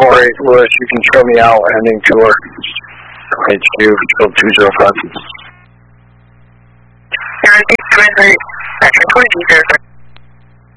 448 Lewis, you can show me out ending tour. HQ, control 205. You're on 223, Patrick 20,